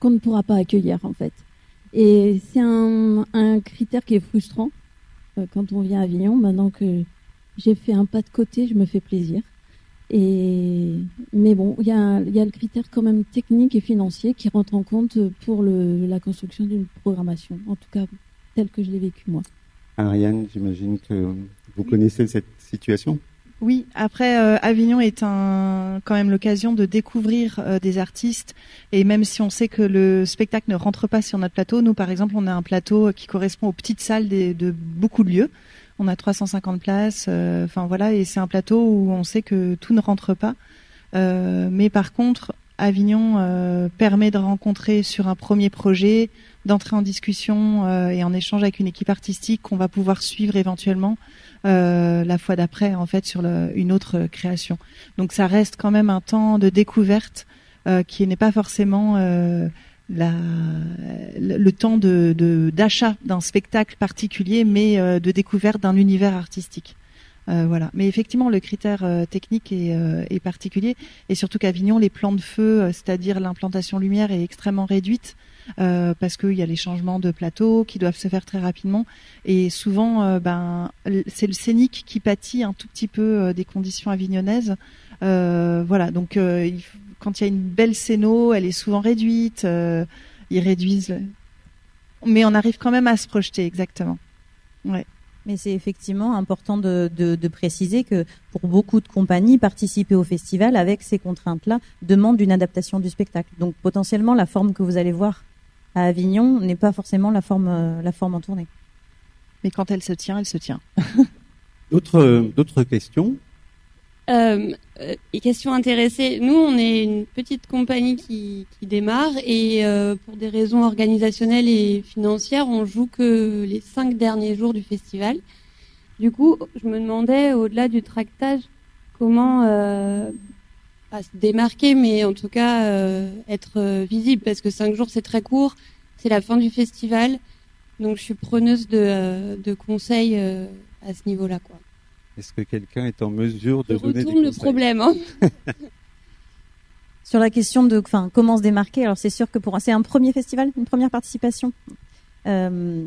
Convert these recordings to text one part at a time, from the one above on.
qu'on ne pourra pas accueillir en fait. Et c'est un critère qui est frustrant quand on vient à Avignon. Maintenant que j'ai fait un pas de côté, je me fais plaisir. Mais bon, il y a le critère quand même technique et financier qui rentre en compte pour la construction d'une programmation, en tout cas telle que je l'ai vécue moi. Ariane, j'imagine que vous connaissez cette situation. Oui, après Avignon est quand même l'occasion de découvrir des artistes, et même si on sait que le spectacle ne rentre pas sur notre plateau, nous par exemple on a un plateau qui correspond aux petites salles de beaucoup de lieux. On a 350 places, voilà, et c'est un plateau où on sait que tout ne rentre pas. Mais par contre, Avignon permet de rencontrer sur un premier projet, d'entrer en discussion et en échange avec une équipe artistique qu'on va pouvoir suivre éventuellement la fois d'après, en fait, sur une autre création. Donc ça reste quand même un temps de découverte qui n'est pas forcément le temps d'achat d'un spectacle particulier, mais de découverte d'un univers artistique. Voilà. Mais effectivement, le critère technique est particulier, et surtout qu'Avignon, les plans de feu, c'est-à-dire l'implantation lumière, est extrêmement réduite parce qu'il y a les changements de plateau qui doivent se faire très rapidement, et souvent, c'est le scénique qui pâtit un tout petit peu des conditions avignonnaises. Voilà. Donc, quand il y a une belle scéno, elle est souvent réduite. Ils réduisent, mais on arrive quand même à se projeter, exactement. Ouais. Mais c'est effectivement important de préciser que pour beaucoup de compagnies, participer au festival avec ces contraintes-là demande une adaptation du spectacle. Donc potentiellement, la forme que vous allez voir à Avignon n'est pas forcément la forme en tournée. Mais quand elle se tient, elle se tient. D'autres questions? Question intéressée. Nous, on est une petite compagnie qui démarre, et pour des raisons organisationnelles et financières, on joue que les 5 derniers jours du festival. Du coup, je me demandais, au-delà du tractage, comment pas se démarquer, mais en tout cas être visible, parce que 5 jours c'est très court, c'est la fin du festival, donc je suis preneuse de conseils à ce niveau-là, quoi. Est-ce que quelqu'un est en mesure de donner des conseils? Retourne le problème. Hein. Sur la question de comment se démarquer, alors c'est sûr que c'est un premier festival, une première participation. Il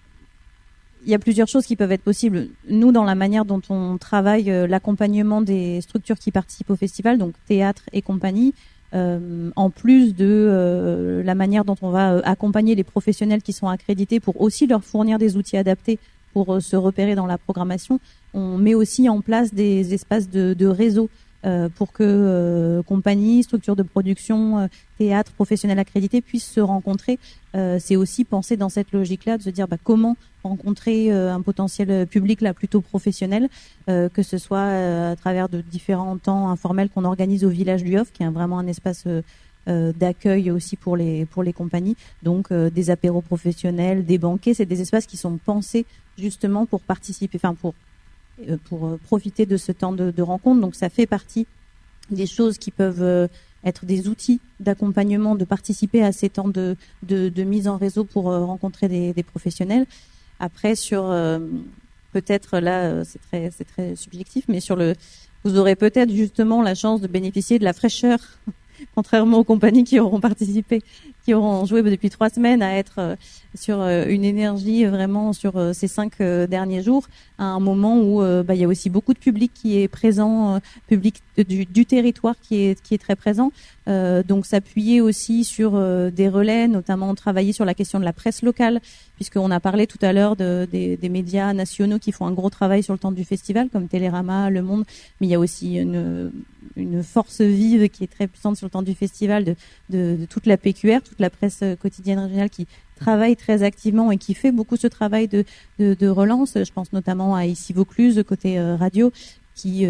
y a plusieurs choses qui peuvent être possibles. Nous, dans la manière dont on travaille l'accompagnement des structures qui participent au festival, donc théâtre et compagnie, en plus de la manière dont on va accompagner les professionnels qui sont accrédités pour aussi leur fournir des outils adaptés pour se repérer dans la programmation, on met aussi en place des espaces de réseau pour que compagnies, structures de production, théâtres, professionnels accrédités puissent se rencontrer. C'est aussi penser dans cette logique-là de se dire comment rencontrer un potentiel public là plutôt professionnel, que ce soit à travers de différents temps informels qu'on organise au village du Hof, qui est vraiment un espace d'accueil aussi pour les compagnies. Donc des apéros professionnels, des banquets, c'est des espaces qui sont pensés justement pour participer, pour profiter de ce temps de rencontre. Donc ça fait partie des choses qui peuvent être des outils d'accompagnement, de participer à ces temps de mise en réseau pour rencontrer des professionnels. Après, sur peut-être là, c'est très subjectif, mais vous aurez peut-être justement la chance de bénéficier de la fraîcheur, contrairement aux compagnies qui auront participé, qui auront joué depuis 3 semaines, à être sur une énergie vraiment sur ces 5 derniers jours, à un moment où il y a aussi beaucoup de public qui est présent, public du territoire qui est très présent. Donc s'appuyer aussi sur des relais, notamment travailler sur la question de la presse locale, puisqu'on a parlé tout à l'heure des médias nationaux qui font un gros travail sur le temps du festival, comme Télérama, Le Monde, mais il y a aussi une force vive qui est très puissante sur le temps du festival de toute la PQR, toute la presse quotidienne régionale qui travaille très activement et qui fait beaucoup ce travail de relance. Je pense notamment à Ici Vaucluse, côté radio, qui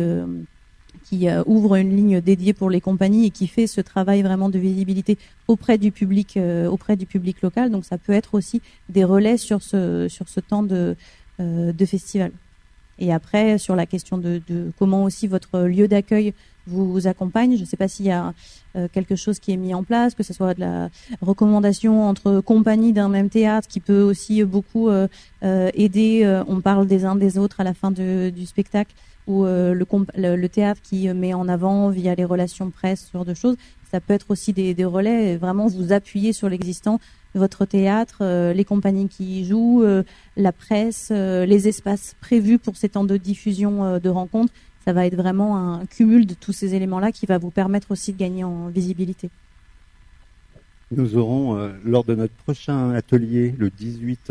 ouvre une ligne dédiée pour les compagnies et qui fait ce travail vraiment de visibilité auprès du public local. Donc ça peut être aussi des relais sur ce temps de festival. Et après, sur la question de comment aussi votre lieu d'accueil vous accompagne, je ne sais pas s'il y a quelque chose qui est mis en place, que ce soit de la recommandation entre compagnies d'un même théâtre qui peut aussi beaucoup aider. On parle des uns des autres à la fin du spectacle, ou le théâtre qui met en avant via les relations presse, ce genre de choses. Ça peut être aussi des relais, vraiment vous appuyer sur l'existant, votre théâtre, les compagnies qui y jouent, la presse, les espaces prévus pour ces temps de diffusion de rencontres. Ça va être vraiment un cumul de tous ces éléments-là qui va vous permettre aussi de gagner en visibilité. Nous aurons, lors de notre prochain atelier, le 18,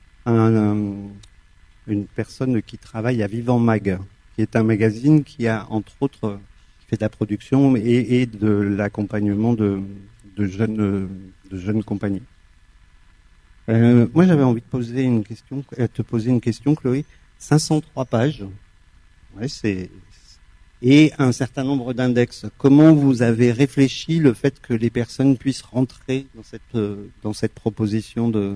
une personne qui travaille à Vivant Mag, qui est un magazine qui a, entre autres, fait de la production et de l'accompagnement de jeunes compagnies. Moi, j'avais envie de te poser une question, Chloé. 503 pages, ouais, et un certain nombre d'index. Comment vous avez réfléchi le fait que les personnes puissent rentrer dans cette proposition de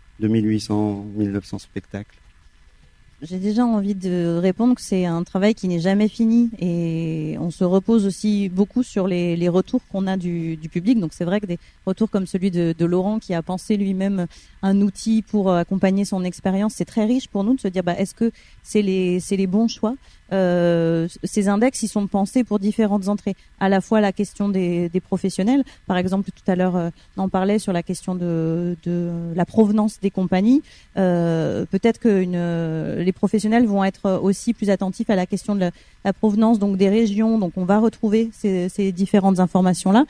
1900 spectacles? J'ai déjà envie de répondre que c'est un travail qui n'est jamais fini et on se repose aussi beaucoup sur les retours qu'on a du public. Donc c'est vrai que des retours comme celui de Laurent qui a pensé lui-même un outil pour accompagner son expérience, c'est très riche pour nous de se dire est-ce que c'est les bons choix. Ces index, ils sont pensés pour différentes entrées. À la fois la question des professionnels, par exemple tout à l'heure on en parlait sur la question de la provenance des compagnies. Peut-être que les professionnels vont être aussi plus attentifs à la question de la provenance donc des régions. Donc on va retrouver ces différentes informations là.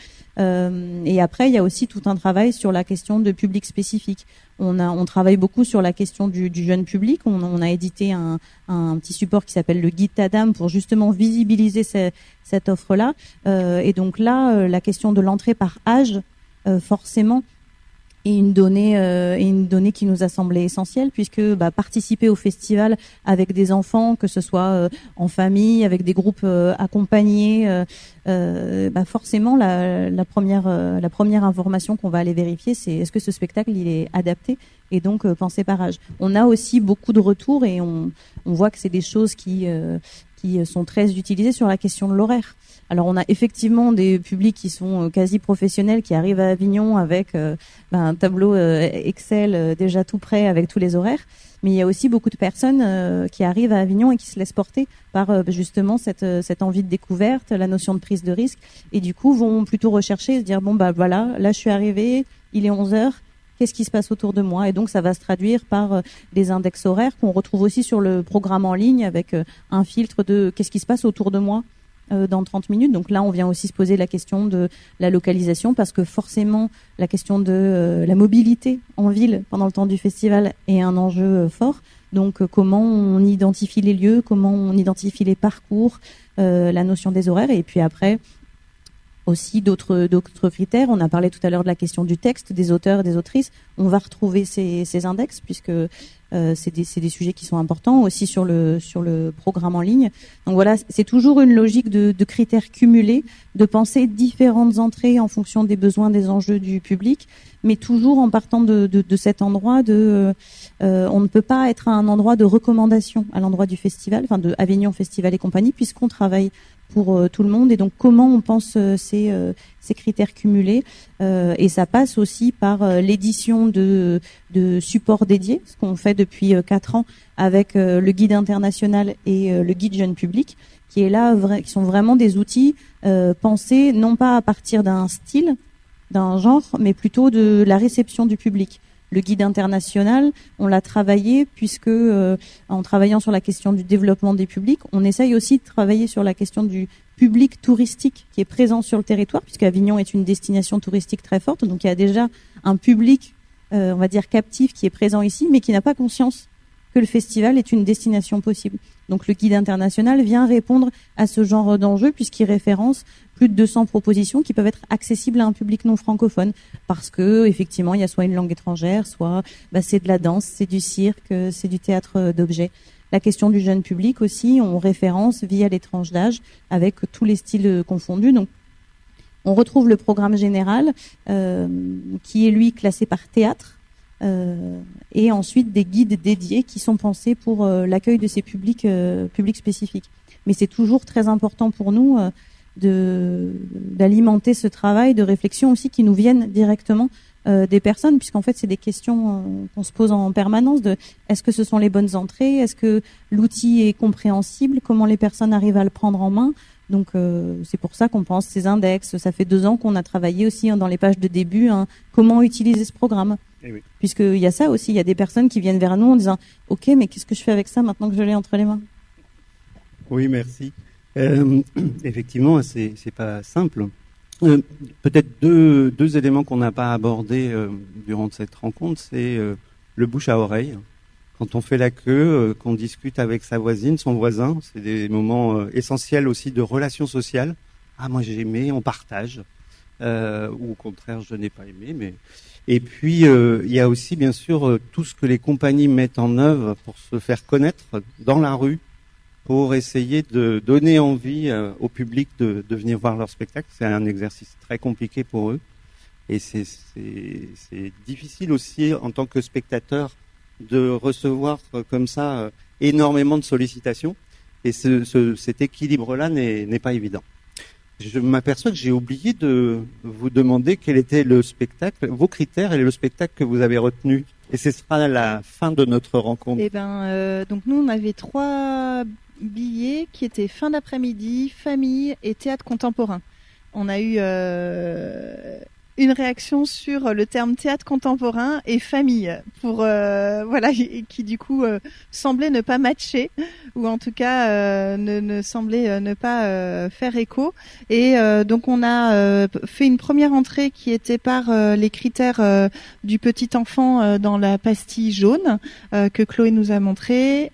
Et après il y a aussi tout un travail sur la question de public spécifique. On travaille beaucoup sur la question du jeune public. On a édité un petit support qui s'appelle le guide Tadam pour justement visibiliser cette offre-là. Et donc là, la question de l'entrée par âge, forcément, est une donnée qui nous a semblé essentielle puisque participer au festival avec des enfants, que ce soit en famille, avec des groupes accompagnés, forcément la première information qu'on va aller vérifier, c'est est-ce que ce spectacle il est adapté et donc pensé par âge. On a aussi beaucoup de retours et on voit que c'est des choses qui sont très utilisées sur la question de l'horaire. Alors on a effectivement des publics qui sont quasi professionnels qui arrivent à Avignon avec un tableau Excel déjà tout prêt avec tous les horaires, mais il y a aussi beaucoup de personnes qui arrivent à Avignon et qui se laissent porter par justement cette envie de découverte, la notion de prise de risque et du coup vont plutôt rechercher et se dire voilà, là je suis arrivé, il est 11h, qu'est-ce qui se passe autour de moi? Et donc ça va se traduire par des index horaires qu'on retrouve aussi sur le programme en ligne avec un filtre de qu'est-ce qui se passe autour de moi dans 30 minutes. Donc là, on vient aussi se poser la question de la localisation parce que forcément, la question de la mobilité en ville pendant le temps du festival est un enjeu fort. Donc comment on identifie les lieux, comment on identifie les parcours, la notion des horaires et puis après aussi d'autres critères. On a parlé tout à l'heure de la question du texte, des auteurs et des autrices. On va retrouver ces index puisque c'est des sujets qui sont importants aussi sur le programme en ligne. Donc voilà, c'est toujours une logique de critères cumulés, de penser différentes entrées en fonction des besoins, des enjeux du public, mais toujours en partant de cet endroit on ne peut pas être à un endroit de recommandation à l'endroit du festival, enfin de Avignon Festival et compagnie, puisqu'on travaille pour tout le monde. Et donc, comment on pense ces critères cumulés et ça passe aussi par l'édition de supports dédiés, ce qu'on fait depuis 4 ans avec le guide international et le guide jeune public, qui est là, qui sont vraiment des outils pensés non pas à partir d'un style, d'un genre, mais plutôt de la réception du public. Le guide international, on l'a travaillé puisque en travaillant sur la question du développement des publics, on essaye aussi de travailler sur la question du public touristique qui est présent sur le territoire, puisque Avignon est une destination touristique très forte. Donc il y a déjà un public, on va dire captif, qui est présent ici, mais qui n'a pas conscience que le festival est une destination possible. Donc le guide international vient répondre à ce genre d'enjeu puisqu'il référence plus de 200 propositions qui peuvent être accessibles à un public non francophone parce que effectivement il y a soit une langue étrangère, soit c'est de la danse, c'est du cirque, c'est du théâtre d'objets. La question du jeune public aussi, on référence via les tranches d'âge avec tous les styles confondus. Donc on retrouve le programme général qui est lui classé par théâtre. Et ensuite des guides dédiés qui sont pensés pour l'accueil de ces publics spécifiques. Mais c'est toujours très important pour nous d'alimenter ce travail de réflexion aussi qui nous viennent directement des personnes, puisqu'en fait c'est des questions qu'on se pose en permanence de est-ce que ce sont les bonnes entrées, est-ce que l'outil est compréhensible, comment les personnes arrivent à le prendre en main, Donc c'est pour ça qu'on pense ces index. Ça fait 2 ans qu'on a travaillé aussi dans les pages de début comment utiliser ce programme. Oui. Puisqu'il y a ça aussi, il y a des personnes qui viennent vers nous en disant « Ok, mais qu'est-ce que je fais avec ça maintenant que je l'ai entre les mains ?» Oui, merci. Effectivement, c'est pas simple. Peut-être deux éléments qu'on n'a pas abordés durant cette rencontre, c'est le bouche à oreille. Quand on fait la queue, qu'on discute avec sa voisine, son voisin, c'est des moments essentiels aussi de relations sociales. Ah, moi j'ai aimé, on partage. Ou au contraire, je n'ai pas aimé. Mais et puis il y a aussi bien sûr tout ce que les compagnies mettent en œuvre pour se faire connaître dans la rue, pour essayer de donner envie au public de venir voir leur spectacle. C'est un exercice très compliqué pour eux, et c'est difficile aussi en tant que spectateur de recevoir comme ça énormément de sollicitations, et cet équilibre-là n'est pas évident. Je m'aperçois que j'ai oublié de vous demander quel était le spectacle, vos critères et le spectacle que vous avez retenu. Et ce sera la fin de notre rencontre. Eh ben, donc nous on avait 3 billets qui étaient fin d'après-midi, famille et théâtre contemporain. On a eu une réaction sur le terme théâtre contemporain et famille, pour voilà, qui du coup semblait ne pas matcher, ou en tout cas ne semblait ne pas faire écho. Et donc on a fait une première entrée qui était par les critères du petit enfant dans la pastille jaune que Chloé nous a montré,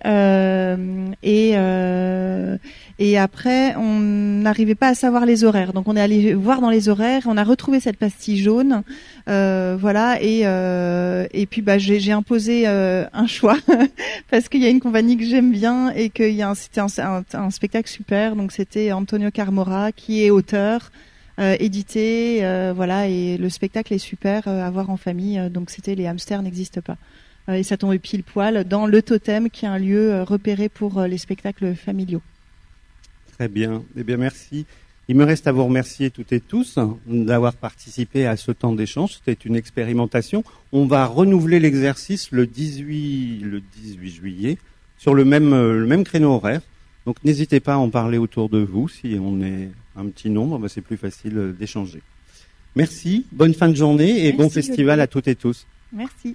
et après on n'arrivait pas à savoir les horaires, donc on est allé voir dans les horaires, on a retrouvé cette pastille jaune, voilà, et puis j'ai imposé un choix parce qu'il y a une compagnie que j'aime bien et que c'était un spectacle super, donc c'était Antonio Carmora qui est auteur, édité, voilà, et le spectacle est super à voir en famille, donc c'était Les hamsters n'existent pas, et ça tombait pile poil dans le Totem, qui est un lieu repéré pour les spectacles familiaux. Très bien, eh bien merci. Il me reste à vous remercier toutes et tous d'avoir participé à ce temps d'échange. C'était une expérimentation. On va renouveler l'exercice le 18 juillet sur le même créneau horaire. Donc n'hésitez pas à en parler autour de vous. Si on est un petit nombre, c'est plus facile d'échanger. Merci, bonne fin de journée et bon festival à toutes et tous. Merci.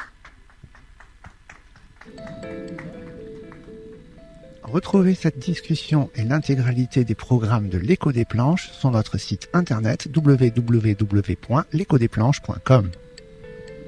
Retrouvez cette discussion et l'intégralité des programmes de l'Écho des Planches sur notre site internet www.lecodesplanches.com.